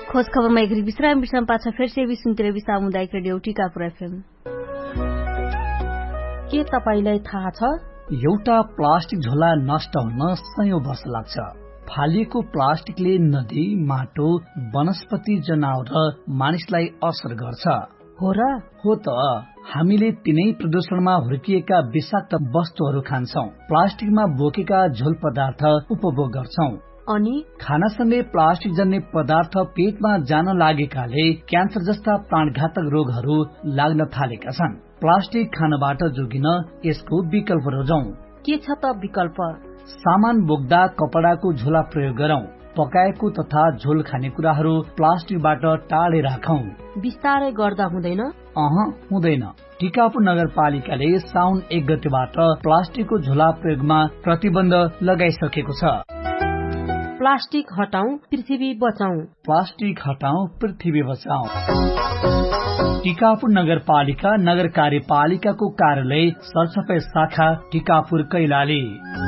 खोज खबरमा एक विश्राम पाछ फेरि से सुन्तिरेबी सामुदायिक रेडियो टिकापुर एफएम। के तपाईलाई थाहा छ एउटा प्लास्टिक झोला नष्ट हुन सयौं वर्ष लाग्छ। फालिएको प्लास्टिकले नदी, माटो, वनस्पति, जनावर र मानिसलाई असर गर्छ। हो र? हो त। हामीले तिनै प्रदूषणमा हुर्किएका विषाक्त वस्तुहरू खान्छौं, प्लास्टिकमा बोकेका झोल पदार्थ उपभोग गर्छौं अनि खानासँगै प्लास्टिक जन्य पदार्थ पेटमा जान लागेकाले क्यान्सर जस्ता प्राणघातक रोगहरू लाग्न थालेका छन्। प्लास्टिक खानबाट जोगिन यसको विकल्प रोजौं। के छ त विकल्प? सामान बोक्दा कपडाको झोला प्रयोग गरौं। पकाएको तथा झोल खानेकुराहरू प्लास्टिकबाट टाढे राखौं। बिस्तारै गर्दा हुँदैन? हुँदैन। टिकापुर नगरपालिकाले साउन 1 गतेबाट प्लास्टिकको झोला प्रयोगमा प्रतिबन्ध लगाइसकेको छ। प्लास्टिक हटाऊ, पृथ्वी बचाऊ। प्लास्टिक हटाऊ, पृथ्वी बचाऊ। टिकापुर नगरपालिका नगर कार्यपालिकाको कार्यालय सरसफाई शाखा टिकापुर कैलाली।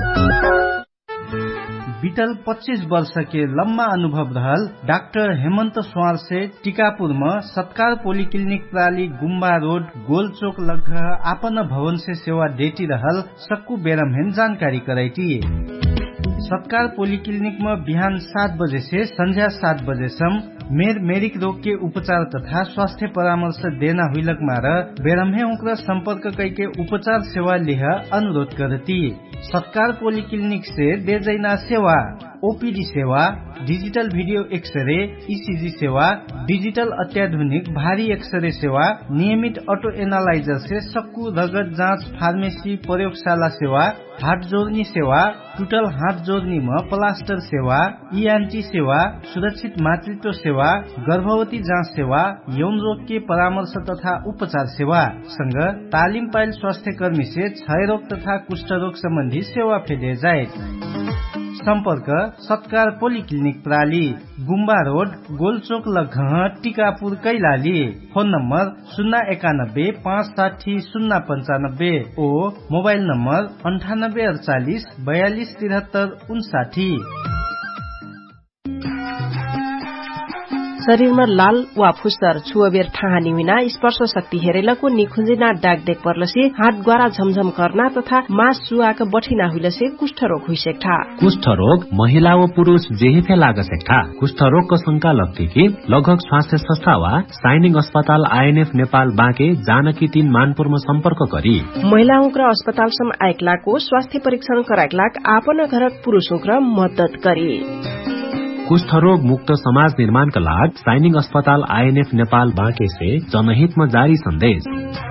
बीतल 25 वर्ष के लम्बा अनुभव रहल डाक्टर हेमंत स्वार से टिकापुर में सत्कार पोलिक्लिनिक प्राली गुम्बा रोड गोलचोक लग आपन भवन से सेवा देती रहल सक्कू बेरमहेन जानकारी कराई। सत्कार पोलिक्लिनिक में बिहान 7 बजे से संध्या 7 बजेसम्म मेरिक रोग के उपचार तथा स्वास्थ्य परामर्श देना हुइलक मार बेरमहे उक्र संपर्क कैके उपचार सेवा लिह अनुरोध करती। सत्कार पोलिक्लिनिक से देजैना सेवा, ओपीडी सेवा, डिजिटल भिडियो एक्सरे, ईसीजी सेवा, डिजिटल अत्याधुनिक भारी एक्सरे सेवा, नियमित ऑटो एनालाइजर से सक्कू रगत जांच, फार्मेसी, प्रयोगशाला सेवा, हाथ जोड़नी सेवा, टूटल हाथ जोड़नी में प्लास्टर सेवा, ईएनटी सेवा, सुरक्षित मातृत्व सेवा, गर्भवती जांच सेवा, यौन रोग के परामर्श तथा उपचार सेवा संग तालिम पाइल स्वास्थ्य कर्मी से क्षय रोग तथा कुष्ठ रोग संबंधी सेवा फेदे जाए। संपर्क सत्कार पोलिक्लिनिक प्राली गुम्बा road गोलचोक लगह Tikapur Kailali. Phone number 091 560 095 ओ मोबाइल नंबर 9848 42 73 59। शरीरमा लाल वा फुस्तर छुअबेर ठाहानी विना स्पर्श शक्ति हेरेलको निखुंजिना डाक देख पर्लसे हात ग्वारा झमझम करना तथा मास सुआक बठिना हुइलसे कुष्ठ रोग हुइसेक्ठा। कुष्ठ रोग महिला व पुरुष जेही फे लाग सेक्ठा। कुष्ठ रोग को शंका लगती कि लगभग स्वास्थ्य संस्था वा साइनिंग अस्पताल आईएनएफ नेपाल बाँके जानकी 3 मानपुरमा सम्पर्क गरी महिला उक्र अस्पताल सम आइकलाको स्वास्थ्य परीक्षण कराइकलाक आपन घरक पुरुष उक्र मद्दत गरी। कुष्ठ रोग मुक्त समाज निर्माण का लाग साइनिंग अस्पताल आईएनएफ नेपाल बाँके से जनहित में जारी संदेश।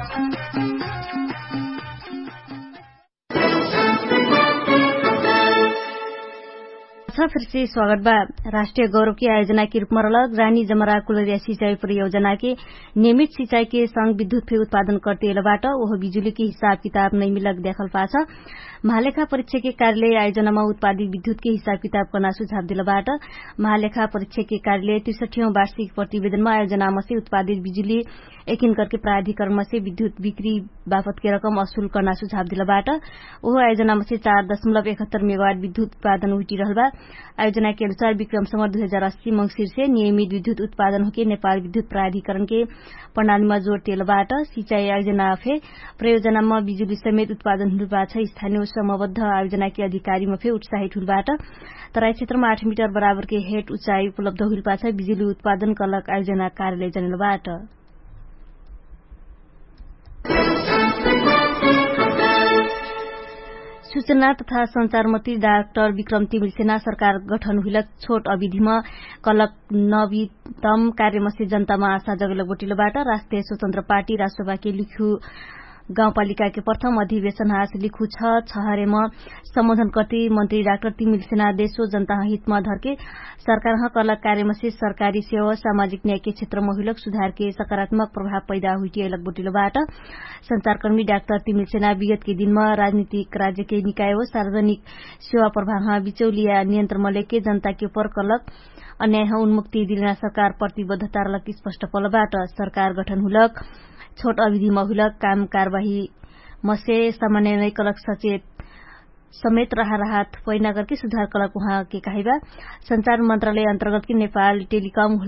फिर से स्वागत बा। राष्ट्रीय गौरव की आयोजना के रूप में रलग रानी जमरा कुलरिया सिंचाई परियोजना के नियमित सिंचाई के संग विद्युत फे उत्पादन करते एलबाट वह बिजुली के हिसाब किताब नहीं मिलक देखल पाछ। महालेखा परीक्षक के कार्यालय आयोजना में उत्पादित विद्युत के हिसाब किताब करना सुझाव दिलबाट महालेखा परीक्षक के कार्यालय 63वां वार्षिक प्रतिवेदन में आयोजना में से उत्पादित बिजुली एकिन करके प्राधिकरण में से विद्युत बिक्री बापत के रकम वसूल करना सुझाव दिलबाट वह आयोजना में से 4.71 मेगावाट विद्युत उत्पादन उठी रहल बा। आयोजना के अनुसार विक्रम संवत 2080 मंगसिर से नियमित विद्युत उत्पादन होके नेपाल विद्युत प्राधिकरण के प्रणाली में जोड़ तेलबाट सिंचाई आयोजना फे प्रयोजना में बिजुली समेत उत्पादन हुलबा छ। स्थानीय समबद्ध आयोजना के अधिकारी में फे उत्साहित हुलबाट तराई क्षेत्र में 8 मीटर बराबर के हेट ऊंचाई उपलब्ध हुलबा छ। बिजुली उत्पादन कलक आयोजना कार्यालय जनलबाट सूचना तथा संचार मंत्री डाक्टर विक्रम तिमिल सेना सरकार गठन हुइलक छोट अवधिमा कलक नवीनतम कार्यमा से जनतामा आशा जगलक बोटिलबाट राष्ट्रिय स्वतन्त्र पार्टी राष्ट्रसभा के लिखु गाउँपालिका के प्रथम अधिवेशन हास लिखु छहरेमा सम्बोधन करते मंत्री डाक्टर तिमिल सेना देशो जनता हित में धरके सरकार कलक कार्यमा से सरकारी सेवा सामाजिक न्याय के क्षेत्र में हुइलक सुधार के सकारात्मक प्रभाव पैदा हुइटियलक बोटिलबाट संचारकर्मी डाक्टर तिमिल सेना विगत के दिन में राजनीतिक राज्य के निकाय व सार्वजनिक सेवा प्रभाव बिचौलिया नियंत्रण में लेके जनता के ऊपर कलक अन्याय उन्मुक्ति दिलाना सरकार प्रतिबद्धता रलक स्पष्ट पलबाट सरकार गठन हुलक छोट अवधि में हुलक काम कार्यवाही मसे सामान्य नै कलक सचेत समेत राहत पैना करके सुधार कलक वहाँ के कहिबा संचार मंत्रालय अंतर्गत के नेपाल टेलिकम